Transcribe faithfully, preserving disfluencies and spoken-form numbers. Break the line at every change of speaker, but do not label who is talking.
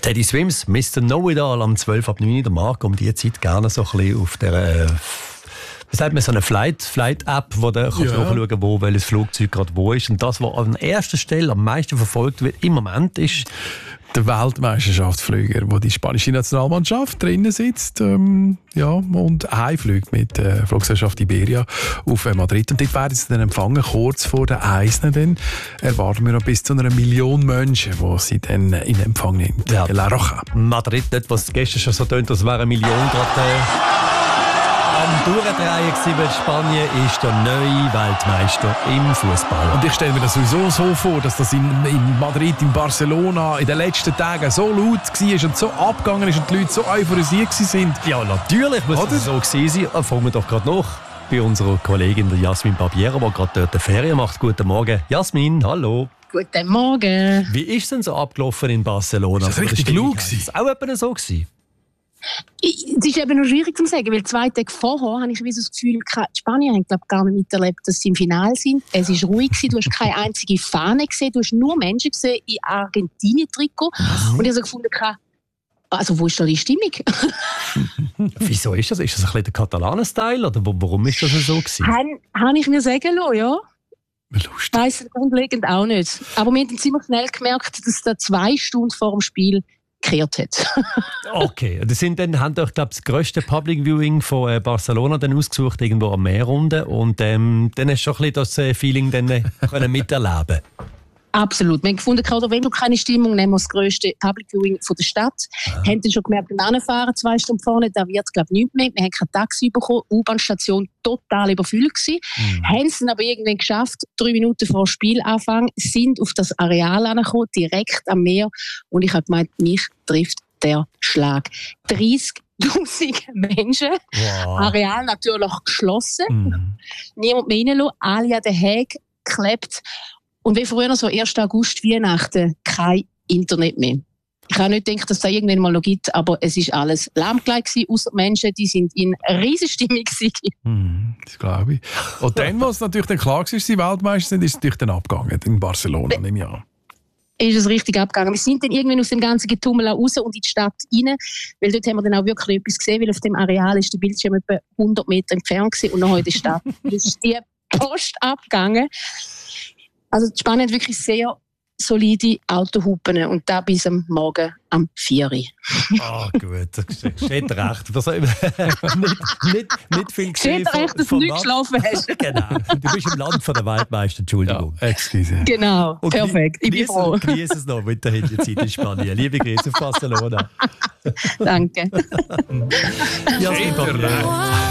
Teddy Swims, Mister Know-It-All am zwölf ab neun der Markt. Um diese Zeit gerne so ein bisschen auf der... Äh, wie sagt man, so eine Flight, Flight-App, wo du kannst
Ja.
nachschauen kannst, wo welches Flugzeug gerade wo ist. Und das, was an erster Stelle am meisten verfolgt wird im Moment, ist...
Der Weltmeisterschaftsflüger, wo die spanische Nationalmannschaft drinnen sitzt, ähm, ja, und heimfliegt mit der Fluggesellschaft Iberia auf äh, Madrid. Und dort werden sie dann empfangen, kurz vor der Eisnen. Dann erwarten wir noch bis zu einer Million Menschen, die sie dann in Empfang nimmt.
Ja.
La Roja.
Madrid, dort, was gestern schon so tönt, als wäre eine Million gerade äh, am Durchdrehen gewesen, weil Spanien ist der neue Weltmeister im Fußball.
Und ich stelle mir das sowieso so vor, dass das in, in Madrid, in Barcelona in den letzten Tagen so laut war und so abgegangen ist und die Leute so euphorisiert sind.
Ja, natürlich muss
Oder?
das so gewesen sein. Fangen wir doch gerade nach bei unserer Kollegin der Jasmin Barbiere, die gerade dort eine Ferien macht. Guten Morgen. Jasmin, hallo.
Guten Morgen.
Wie ist denn so abgelaufen in Barcelona?
Ist das richtig laut gewesen?
Ist das auch etwa so gewesen?
Ich- Es ist eben noch schwierig zu sagen, weil zwei Tage vorher habe ich wie so das Gefühl, die Spanier haben glaub, gar nicht miterlebt, dass sie im Finale sind. Es war ruhig gewesen, du hast keine einzige Fahne gesehen, du hast nur Menschen gesehen in Argentinien-Trikot. Und ich habe so gefunden, also wo ist da die Stimmung?
Wieso ist das? Ist das ein bisschen der Katalanen-Style? Oder wo- warum ist das so gewesen?
Han- Habe ich mir sagen lassen, ja.
Lustig.
Weiss ich grundlegend auch nicht. Aber wir haben ziemlich schnell gemerkt, dass da zwei Stunden vor dem Spiel gekehrt hat.
Okay, das sind dann, haben doch, glaube ich, das grösste Public Viewing von äh, Barcelona dann ausgesucht, irgendwo am Meer unten. Und ähm, dann hast du schon ein bisschen das äh, Feeling dann, äh, können miterleben.
Absolut. Wir haben gefunden, oder wenn du keine Stimmung, nehmen wir das grösste Public Viewing von der Stadt. Wir haben dann schon gemerkt, beim Anfahren zwei Stunden vorne, da wird es glaube ich nichts mehr. Wir haben kein Taxi bekommen, U-Bahn-Station total überfüllt gewesen.
Mhm.
Haben es dann aber irgendwann geschafft, drei Minuten vor Spielanfang, sind auf das Areal angekommen, direkt am Meer. Und ich habe gemeint, mich trifft der Schlag. dreißigtausend Menschen,
Wow.
Areal natürlich geschlossen.
Mhm.
Niemand mehr reinlassen, alle an den Hägen geklebt. Und wie früher, so ersten August, Weihnachten, kein Internet mehr. Ich habe nicht gedacht, dass es da irgendwann mal noch gibt, aber es ist alles lahmgelegt gewesen, ausser die Menschen, die sind in Riesenstimmung gewesen.
Mhm, das glaube ich. Und dann, was natürlich dann klar war, dass sie Weltmeister sind, ist es natürlich dann abgegangen in Barcelona, nehme ich an.
Ist es richtig abgegangen. Wir sind dann irgendwann aus dem ganzen Getummel auch raus und in die Stadt rein, weil dort haben wir dann auch wirklich etwas gesehen, weil auf dem Areal ist der Bildschirm etwa hundert Meter entfernt gewesen und nachher in der Stadt ist die Post abgegangen. Also die Spanien hat wirklich sehr solide Autohupen und da bis am Morgen am vier Uhr.
Ah, gut, das steht recht. Was, nicht, nicht, nicht viel gesehen.
Steht recht, dass du
vom
nicht
Land.
geschlafen hast.
Genau. Du bist im Land von der Weltmeister, Entschuldigung.
Ja, excuse.
Genau,
Und
perfekt. Ich bin
genieß-
froh.
Genieß es noch weiterhin die Zeit in Spanien. Liebe Grüße auf Barcelona.
Danke.
Ja,